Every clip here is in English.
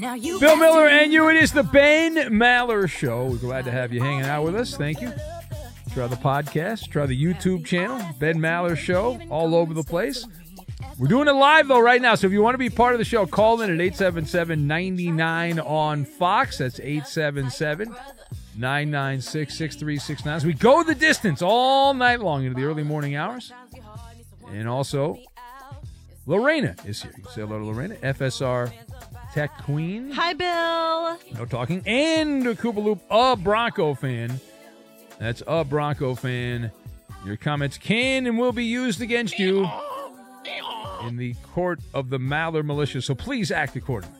Bill Miller and you. It is the Ben Maller Show. We're glad to have you hanging out with us. Thank you. Try the podcast. Try the YouTube channel. Ben Maller Show. All over the place. We're doing it live, though, right now. So if you want to be part of the show, call in at 877-99 on Fox. That's 877-996-6369. As we go the distance all night long into the early morning hours. And also, Lorena is here. You can say hello to Lorena, FSR Tech Queen. Hi, Bill. No talking. And Koopa Loop, a Bronco fan. That's a Bronco fan. Your comments can and will be used against you in the court of the Maller militia, so please act accordingly.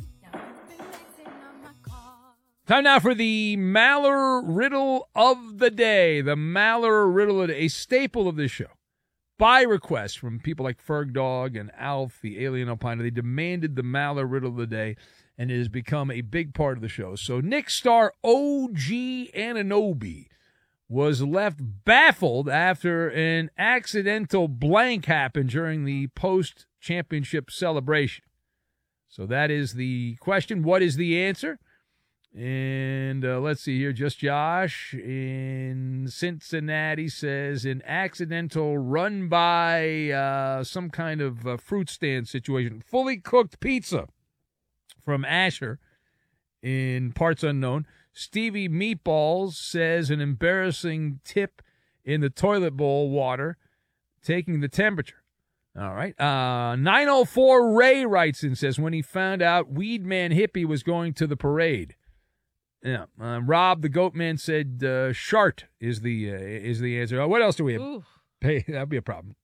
Time now for the Maller Riddle of the Day. The Maller Riddle of the Day, a staple of this show. By request from people like Ferg Dog and Alf, the alien opiner, they demanded the Maller Riddle of the Day, and it has become a big part of the show. So Nick star OG Anunoby was left baffled after an accidental blank happened during the post-championship celebration. So that is the question. What is the answer? And let's see here. Just Josh in Cincinnati says an accidental run by some kind of fruit stand situation. Fully cooked pizza from Asher in parts unknown. Stevie Meatballs says an embarrassing tip in the toilet bowl water, taking the temperature. All right. 904 Ray writes and says when he found out Weed Man Hippie was going to the parade. Yeah. Rob the Goat Man said shart is the answer. What else do we have? Ooh. Hey, that'd be a problem.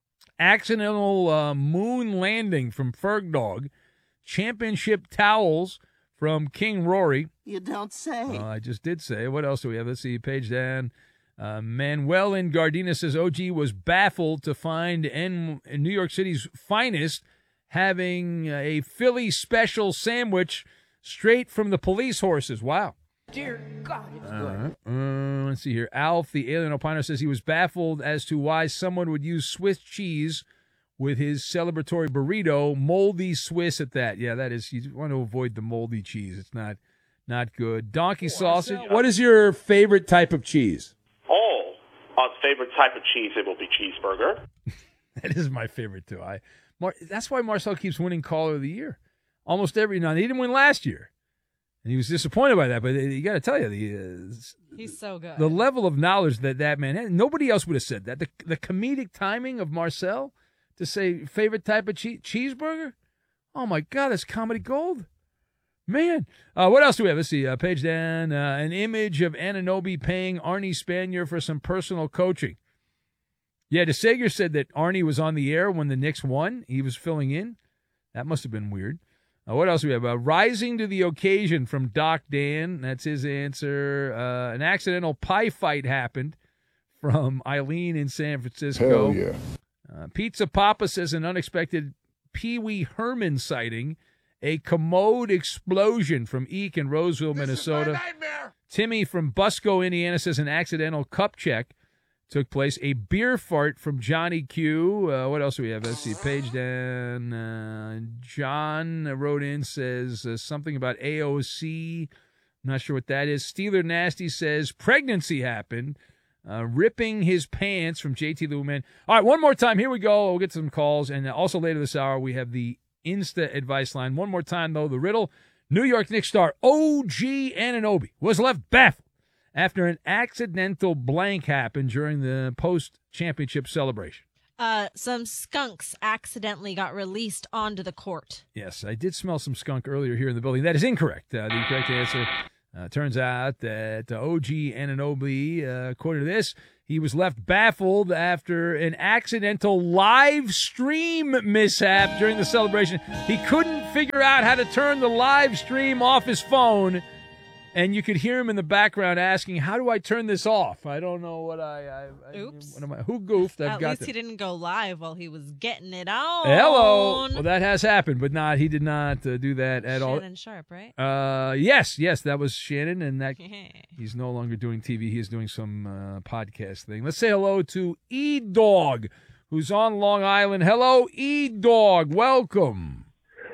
Accidental moon landing from Ferg Dog. Championship towels from King Rory. You don't say. I just did say. What else do we have? Let's see. Page down. Manuel in Gardena says OG was baffled to find in New York City's finest having a Philly special sandwich straight from the police horses. Wow. Dear God, it's good. Let's see here. Alf, the alien opiner, says he was baffled as to why someone would use Swiss cheese with his celebratory burrito, moldy Swiss at that. Yeah, that is, you want to avoid the moldy cheese. It's not good. Donkey sausage. What is your favorite type of cheese? Favorite type of cheese, it will be cheeseburger. That is my favorite, too. That's why Marcel keeps winning Caller of the Year. Almost every night. He didn't win last year. And he was disappointed by that. But you got to tell you, he's so good. The level of knowledge that man had. Nobody else would have said that. The comedic timing of Marcel to say favorite type of cheeseburger? Oh, my God, that's comedy gold. Man. What else do we have? Let's see. Page down. An image of Anunoby paying Arnie Spanier for some personal coaching. Yeah, DeSager said that Arnie was on the air when the Knicks won. He was filling in. That must have been weird. What else do we have? Rising to the occasion from Doc Dan. That's his answer. An accidental pie fight happened from Eileen in San Francisco. Hell yeah. Pizza Papa says an unexpected Pee Wee Herman sighting. A commode explosion from Eek in Roseville, Minnesota. This is my nightmare. Timmy from Busco, Indiana says an accidental cup check took place. A beer fart from Johnny Q. What else do we have? Let's see. Page down. John wrote in, says something about AOC. I'm not sure what that is. Steeler Nasty says pregnancy happened. Ripping his pants from JT Luman. All right, one more time. Here we go. We'll get some calls. And also later this hour, we have the Insta advice line. One more time, though. The riddle. New York Knicks star OG Anunoby was left baffled after an accidental blank happened during the post-championship celebration. Some skunks accidentally got released onto the court. Yes, I did smell some skunk earlier here in the building. That is incorrect. The correct answer turns out that OG Anunoby, according to this, he was left baffled after an accidental live stream mishap during the celebration. He couldn't figure out how to turn the live stream off his phone, and you could hear him in the background asking, how do I turn this off? I don't know what Oops. Who goofed? At least he didn't go live while he was getting it on. Hello. Well, that has happened, but he did not do that at all. Shannon Sharp, right? Yes, that was Shannon, and that he's no longer doing TV. He is doing some podcast thing. Let's say hello to E-Dog, who's on Long Island. Hello, E-Dog. Welcome. Hey,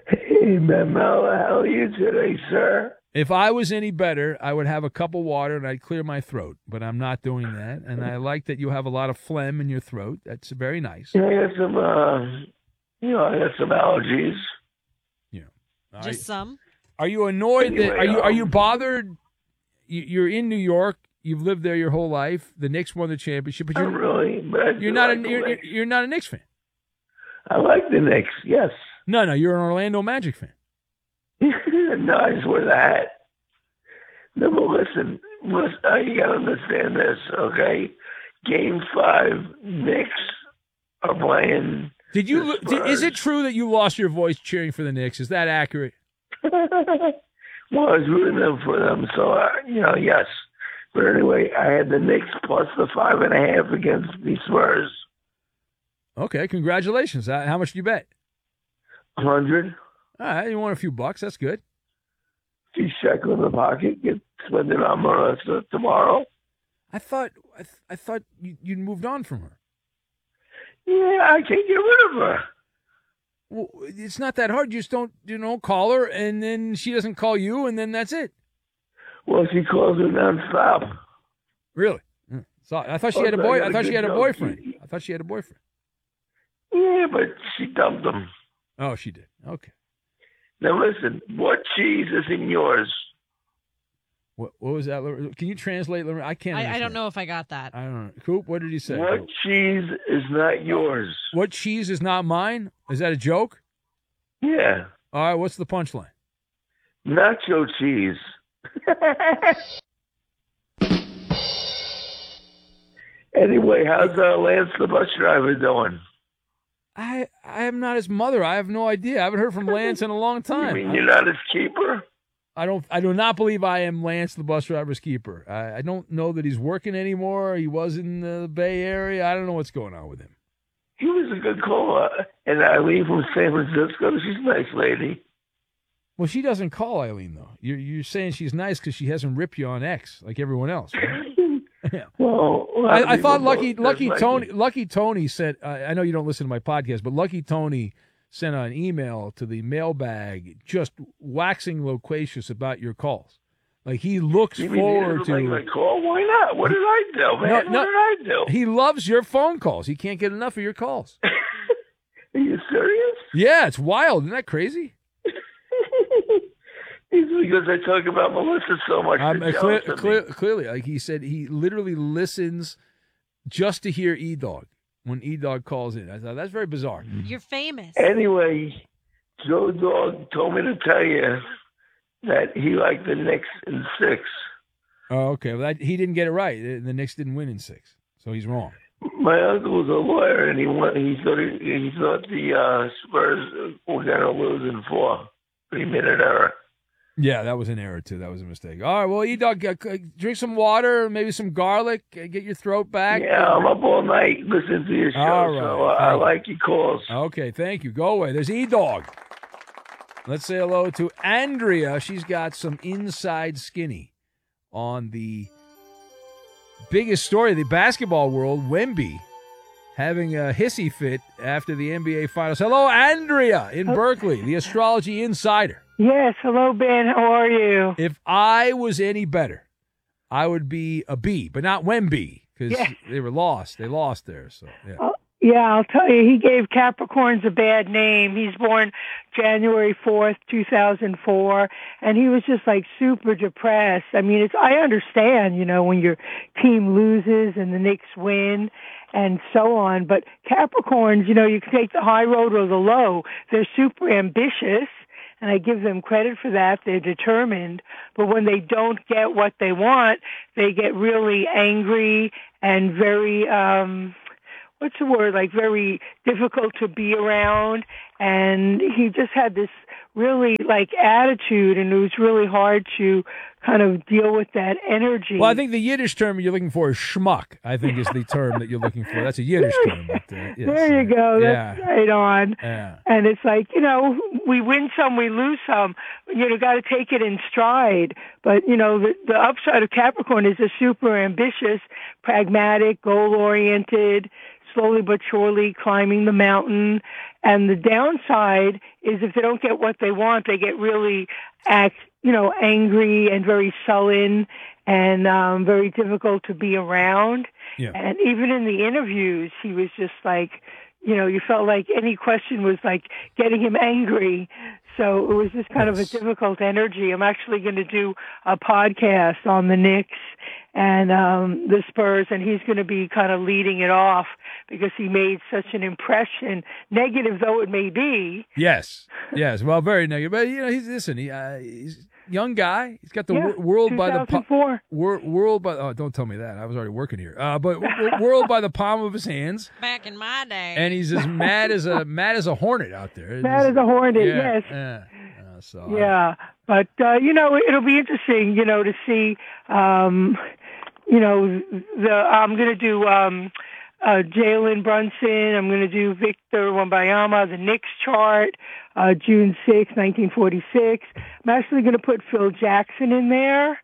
Hey, Ben Mel, how are you today, sir? If I was any better, I would have a cup of water and I'd clear my throat, but I'm not doing that. And I like that you have a lot of phlegm in your throat. That's very nice. Yeah, I got some, I got some allergies. Yeah. Just some? Are you annoyed that Anyway, are you bothered? You're in New York. You've lived there your whole life. The Knicks won the championship, but Not really, but I you're do not like the Knicks. you're not a Knicks fan. I like the Knicks, yes. No, you're an Orlando Magic fan. Nice with that. No, but listen, you gotta understand this, okay? Game 5, Knicks are playing. Did you? the Spurs. Is it true that you lost your voice cheering for the Knicks? Is that accurate? Well, I was rooting for them, so yes. But anyway, I had the Knicks plus the 5.5 against the Spurs. Okay, congratulations. How much did you bet? 100. All right, you won a few bucks. That's good. Few shekel in the pocket. Spend it on Marissa tomorrow. I thought you'd moved on from her. Yeah, I can't get rid of her. Well, it's not that hard. You just don't call her, and then she doesn't call you, and then that's it. Well, she calls me nonstop. Really? So I thought she had a boy. I thought she had a boyfriend. I thought she had a boyfriend. Yeah, but she dumped him. Oh, she did. Okay. Now listen, what cheese is in yours? What was that? Can you translate? I can't. I don't know if I got that. I don't know. Coop, what did he say? What cheese is not yours? What cheese is not mine? Is that a joke? Yeah, All right. What's the punchline? nacho cheese. Anyway, how's Lance the bus driver doing? I am not his mother. I have no idea. I haven't heard from Lance in a long You time. mean you're not his keeper? I do not believe I am Lance, the bus driver's keeper. I don't know that he's working anymore. He was in the Bay Area. I don't know what's going on with him. He was a good caller. And Eileen from San Francisco, she's a nice lady. Well, she doesn't call Eileen though. You're saying she's nice because she hasn't ripped you on X like everyone else. Right? Yeah. Well, I thought Lucky Tony. Tony sent. I know you don't listen to my podcast, but Lucky Tony sent an email to the mailbag, just waxing loquacious about your calls. Like he looks forward to. My call? Why not? What did I do, man? No, what did I do? He loves your phone calls. He can't get enough of your calls. Are you serious? Yeah, it's wild. Isn't that crazy? It's because I talk about Melissa so much. Clearly, like he said, he literally listens just to hear E-Dog when E-Dog calls in. I thought that's very bizarre. You're famous. Anyway, Joe Dog told me to tell you that he liked the Knicks in 6. Oh, okay. Well, he didn't get it right. The Knicks didn't win in 6, so he's wrong. My uncle was a lawyer, and he thought the Spurs were going to lose in 4. He made an error. Yeah, that was an error, too. That was a mistake. All right, well, E-Dog, drink some water, maybe some garlic, get your throat back. Yeah, I'm up all night listening to your show, all right, so I like your calls. Okay, thank you. Go away. There's E-Dog. Let's say hello to Andrea. She's got some inside skinny on the biggest story of the basketball world, Wemby having a hissy fit after the NBA Finals. Hello, Andrea in Berkeley, the astrology insider. Yes, hello, Ben. How are you? If I was any better, I would be a B, but not Wemby, because they were lost. They lost there. So yeah, I'll tell you, he gave Capricorns a bad name. He's born January 4th, 2004, and he was just like super depressed. I mean, I understand, when your team loses and the Knicks win and so on, but Capricorns, you can take the high road or the low. They're super ambitious. And I give them credit for that. They're determined. But when they don't get what they want, they get really angry and very, very difficult to be around. And he just had this really attitude, and it was really hard to kind of deal with that energy. Well, I think the Yiddish term you're looking for is schmuck, I think is the term that you're looking for. That's a Yiddish term. But, yes, there you go. That's right on. Yeah. And it's we win some, we lose some. Got to take it in stride. But, the upside of Capricorn is they're super ambitious, pragmatic, goal-oriented, slowly but surely climbing the mountain. And the downside is if they don't get what they want, they get really angry and very sullen and very difficult to be around. Yeah. And even in the interviews, he was just like, you felt like any question was like getting him angry. So it was just kind of a difficult energy. I'm actually going to do a podcast on the Knicks and the Spurs, and he's going to be kind of leading it off because he made such an impression, negative though it may be. Yes. Well, very negative. But he's a young guy. He's got the world by the world by. Oh, don't tell me that. I was already working here. But world by the palm of his hands. Back in my day. And he's as mad as a hornet out there. Mad as a hornet. Yeah, yes. But it'll be interesting, to see. I'm going to do Jalen Brunson. I'm going to do Victor Wembanyama, the Knicks chart, June 6, 1946. I'm actually going to put Phil Jackson in there.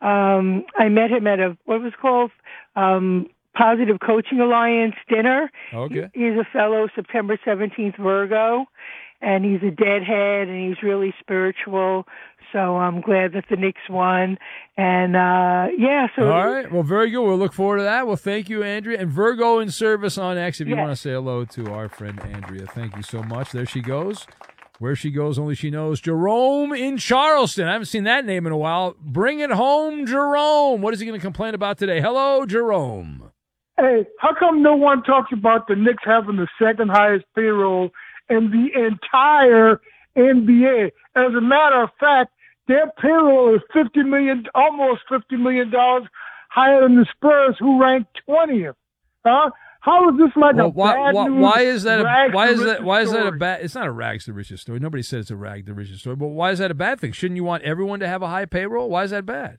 I met him at what was called Positive Coaching Alliance dinner. Okay. He's a fellow September 17th Virgo, and he's a deadhead, and he's really spiritual. So I'm glad that the Knicks won. And, so. All right. Well, very good. We'll look forward to that. Well, thank you, Andrea. And Virgo in service on X, if you want to say hello to our friend Andrea. Thank you so much. There she goes. Where she goes, only she knows. Jerome in Charleston. I haven't seen that name in a while. Bring it home, Jerome. What is he going to complain about today? Hello, Jerome. Hey, how come no one talks about the Knicks having the second highest payroll in the entire NBA? As a matter of fact, their payroll is almost $50 million higher than the Spurs, who ranked 20th. Huh? How is this like a bad news? Why is that story? a bad? It's not a rags to riches story. Nobody said it's a rag to riches story. But why is that a bad thing? Shouldn't you want everyone to have a high payroll? Why is that bad?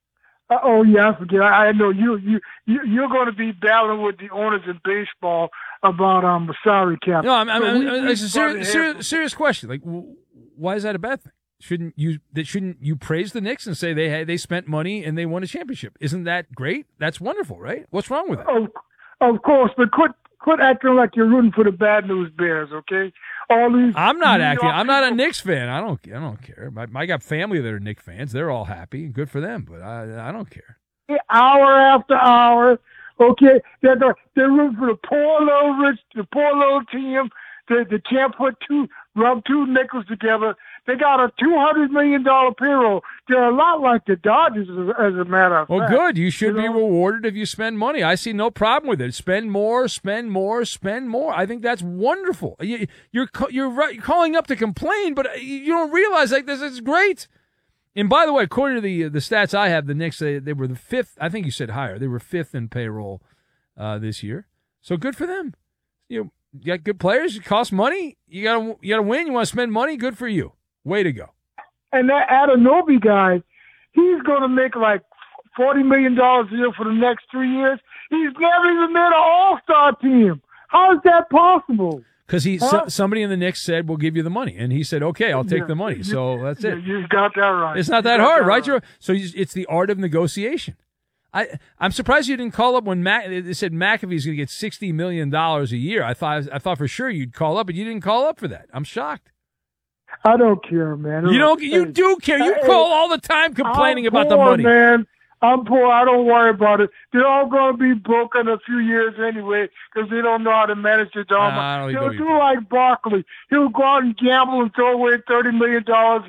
Oh yeah, I forget. I know you're going to be battling with the owners in baseball about the salary cap. No, it's a serious question. Like, why is that a bad thing? Shouldn't you praise the Knicks and say they spent money and they won a championship? Isn't that great? That's wonderful, right? What's wrong with that? Of course, but quit acting like you're rooting for the bad news Bears, okay? I'm not acting. I'm not a Knicks fan. I don't care. I got family that are Knicks fans. They're all happy. Good for them, but I don't care. Hour after hour, okay? They're rooting for the poor little team. They can't rub two nickels together. They got a $200 million payroll. They're a lot like the Dodgers, as a matter of fact. Well, good. You should be rewarded if you spend money. I see no problem with it. Spend more, spend more, spend more. I think that's wonderful. You're calling up to complain, but you don't realize like this is great. And by the way, according to the stats I have, the Knicks they were the fifth. I think you said higher. They were fifth in payroll this year. So good for them. You got good players. It costs money. You gotta win. You want to spend money. Good for you. Way to go. And that Anunoby guy, he's going to make like $40 million a year for the next 3 years. He's never even made an all-star team. How is that possible? Because somebody in the Knicks said, we'll give you the money. And he said, okay, I'll take the money. So that's it. You got that right. It's not that hard, right? So it's the art of negotiation. I'm surprised you didn't call up when they said McAfee's going to get $60 million a year. I thought for sure you'd call up, but you didn't call up for that. I'm shocked. I don't care, man. You do care. You call all the time complaining about the money. Man. I'm poor. I don't worry about it. They're all going to be broke in a few years anyway because they don't know how to manage their dollar. He'll do like Barkley. He'll go out and gamble and throw away $30 million,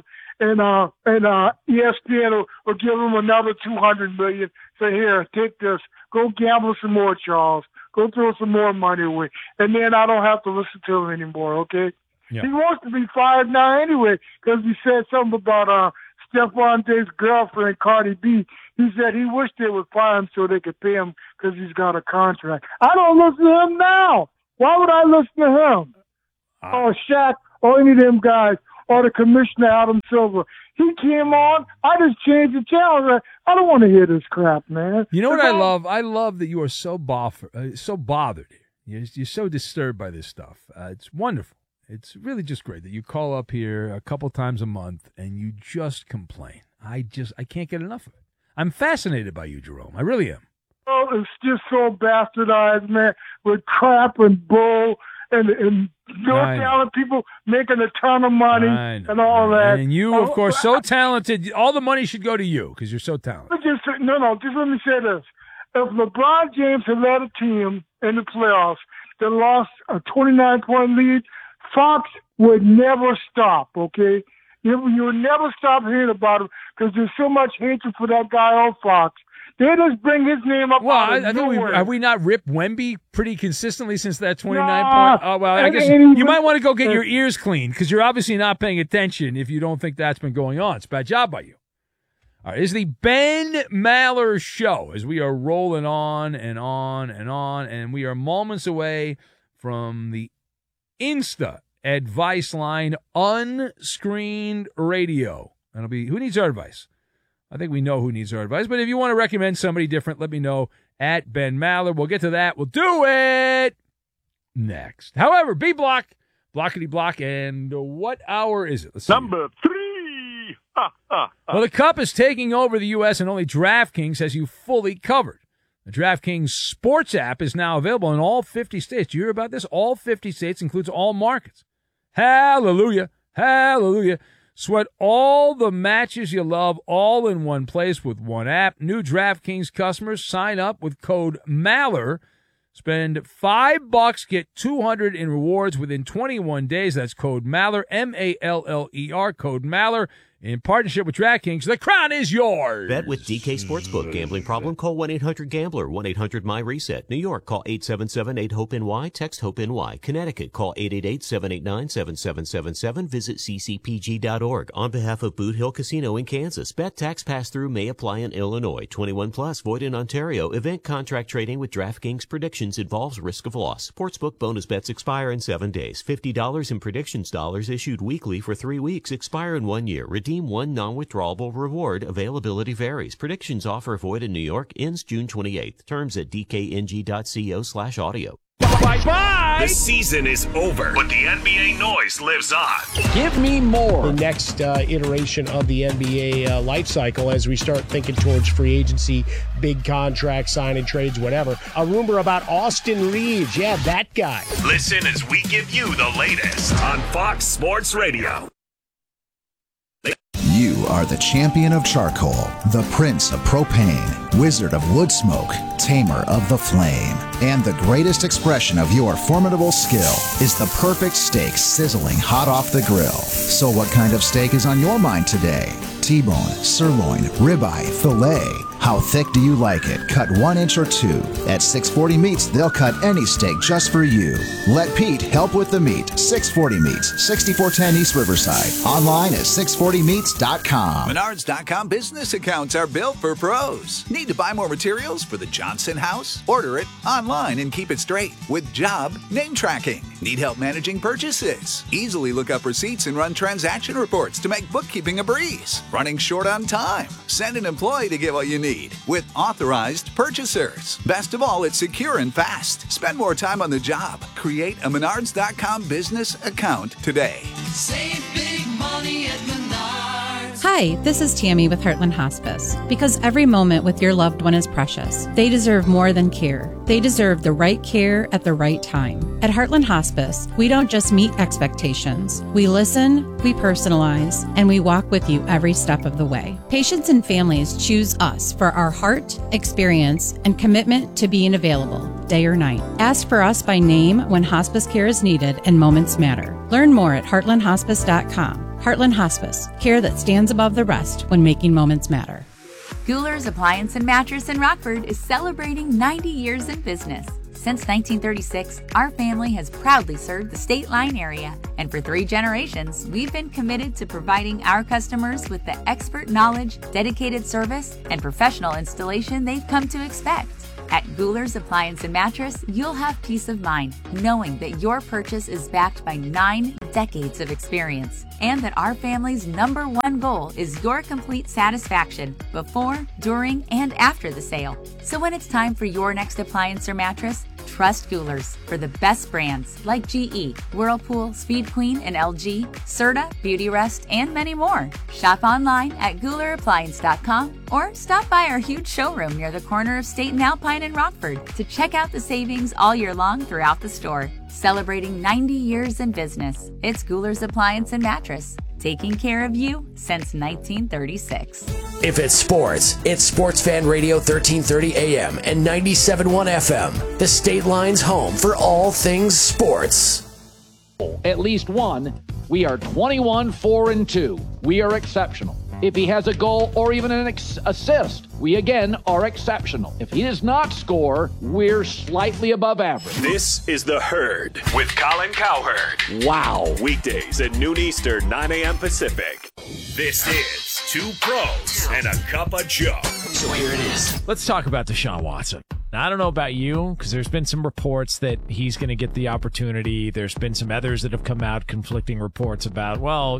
and ESPN will give him another $200 million. Say, here, take this. Go gamble some more, Charles. Go throw some more money away. And then I don't have to listen to him anymore, okay? Yeah. He wants to be fired now anyway because he said something about Stephon Diggs' girlfriend, Cardi B. He said he wished they would fire him so they could pay him because he's got a contract. I don't listen to him now. Why would I listen to him? Or Shaq, or any of them guys, or the commissioner, Adam Silver. He came on. I just changed the channel. I don't want to hear this crap, man. You know what I love? I love that you are so bothered. You're so disturbed by this stuff. It's wonderful. It's really just great that you call up here a couple times a month and you just complain. I can't get enough of it. I'm fascinated by you, Jerome. I really am. Oh, it's just so bastardized, man, with crap and bull and talented people making a ton of money and all that. And you, of course, so talented. All the money should go to you because you're so talented. Just let me say this. If LeBron James had led a team in the playoffs that lost a 29-point lead, Fox would never stop, okay? You would never stop hearing about him because there's so much hatred for that guy on Fox. They just bring his name up. Well, I think have we not ripped Wemby pretty consistently since that 29-point? Oh, well, I guess you might want to go get your ears cleaned because you're obviously not paying attention if you don't think that's been going on. It's a bad job by you. All right, this is the Ben Maller Show as we are rolling on and on and on, and we are moments away from the Insta advice line, unscreened radio. That'll be, who needs our advice? I think we know who needs our advice, but if you want to recommend somebody different, let me know at Ben Maller. We'll get to that. We'll do it next. However, B Block, Blockity Block, and what hour is it? Let's see. Number 3. Well, the Cup is taking over the U.S., and only DraftKings has you fully covered. The DraftKings Sports app is now available in all 50 states. Do you hear about this? All 50 states, includes all markets. Hallelujah. Hallelujah. Sweat all the matches you love all in one place with one app. New DraftKings customers sign up with code MALLER. Spend $5, get $200 in rewards within 21 days. That's code MALLER, M-A-L-L-E-R, code MALLER. In partnership with DraftKings, the crown is yours. Bet with DK Sportsbook. Gambling problem? Call 1-800-GAMBLER. 1-800-MY-RESET. New York, call 877-8-HOPE-NY. Text HOPE-NY. Connecticut, call 888-789-7777. Visit ccpg.org. On behalf of Boot Hill Casino in Kansas, bet tax pass-through may apply in Illinois. 21 plus, void in Ontario. Event contract trading with DraftKings predictions involves risk of loss. Sportsbook bonus bets expire in 7 days. $50 in predictions dollars issued weekly for 3 weeks. Expire in 1 year. Redeem one non-withdrawable reward. Availability varies. Predictions offer void in New York. Ends June 28th. Terms at dkng.co/audio. Bye-bye! The season is over, but the NBA noise lives on. Give me more. The next iteration of the NBA life cycle as we start thinking towards free agency, big contracts, signing trades, whatever. A rumor about Austin Reeves. Yeah, that guy. Listen as we give you the latest on Fox Sports Radio. You are the champion of charcoal, the prince of propane, wizard of wood smoke, tamer of the flame. And the greatest expression of your formidable skill is the perfect steak sizzling hot off the grill. So what kind of steak is on your mind today? T-bone, sirloin, ribeye, filet. How thick do you like it? Cut 1 inch or 2. At 640 Meats, they'll cut any steak just for you. Let Pete help with the meat. 640 Meats, 6410 East Riverside. Online at 640meats.com. Menards.com business accounts are built for pros. Need to buy more materials for the Johnson house? Order it online and keep it straight with job name tracking. Need help managing purchases? Easily look up receipts and run transaction reports to make bookkeeping a breeze. Running short on time? Send an employee to get what you need with authorized purchasers. Best of all, it's secure and fast. Spend more time on the job. Create a Menards.com business account today. Save big money at Menards. Hi, this is Tammy with Heartland Hospice. Because every moment with your loved one is precious. They deserve more than care. They deserve the right care at the right time. At Heartland Hospice, we don't just meet expectations. We listen, we personalize, and we walk with you every step of the way. Patients and families choose us for our heart, experience, and commitment to being available, day or night. Ask for us by name when hospice care is needed and moments matter. Learn more at heartlandhospice.com. Heartland Hospice, care that stands above the rest when making moments matter. Goular's Appliance and Mattress in Rockford is celebrating 90 years in business. Since 1936, our family has proudly served the State Line area, and for 3 generations, we've been committed to providing our customers with the expert knowledge, dedicated service, and professional installation they've come to expect. At Goular's Appliance and Mattress, you'll have peace of mind knowing that your purchase is backed by 9 decades of experience and that our family's #1 goal is your complete satisfaction before, during, and after the sale. So when it's time for your next appliance or mattress, trust Goular's for the best brands like GE, Whirlpool, Speed Queen, and LG, Serta, Beautyrest, and many more. Shop online at GoularAppliance.com or stop by our huge showroom near the corner of State and Alpine in Rockford to check out the savings all year long throughout the store. celebrating 90 years in business. It's Gooler's Appliance and Mattress, taking care of you since 1936. If it's sports, it's Sports Fan Radio 1330 AM and 97.1 FM, the State Line's home for all things sports. At least one, we are 21-4-2. We are exceptional. If he has a goal or even an assist, we again are exceptional. If he does not score, we're slightly above average. This is The Herd with Colin Cowherd. Wow. Weekdays at noon Eastern, 9 a.m. Pacific. This is Two Pros and a Cup of Joe. So here it is. Let's talk about Deshaun Watson. Now, I don't know about you, because there's been some reports that he's going to get the opportunity. There's been some others that have come out, conflicting reports about,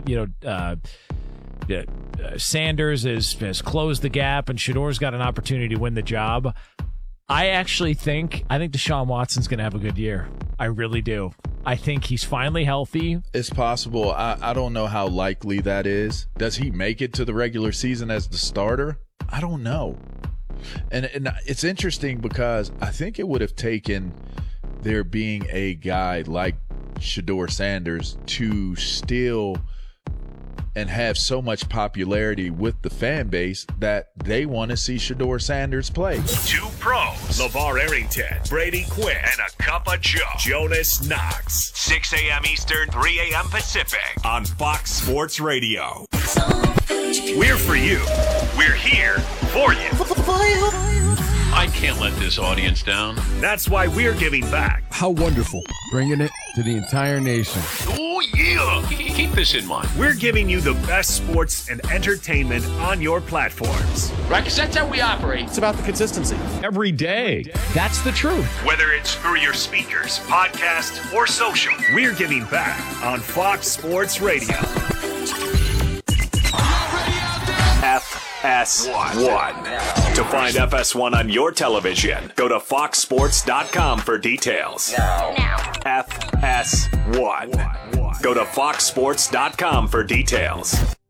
Sanders has closed the gap and Shadour's got an opportunity to win the job. I think Deshaun Watson's going to have a good year. I really do. I think he's finally healthy. It's possible. I don't know how likely that is. Does he make it to the regular season as the starter? I don't know. And it's interesting because I think it would have taken there being a guy like Shedeur Sanders to still and have so much popularity with the fan base that they want to see Shedeur Sanders play. Two Pros, LeVar Arrington, Brady Quinn, and a Cup of Joe, Jonas Knox. 6 a.m. Eastern, 3 a.m. Pacific on Fox Sports Radio. We're for you. We're here for you. I can't let this audience down. That's why we're giving back. How wonderful. Bringing it to the entire nation. Oh, yeah. Keep this in mind. We're giving you the best sports and entertainment on your platforms. Right, because that's how we operate. It's about the consistency. Every day. That's the truth. Whether it's through your speakers, podcast, or social, we're giving back on Fox Sports Radio. FS1. To find FS1 on your television, go to foxsports.com for details. Now. FS1. Go to foxsports.com for details.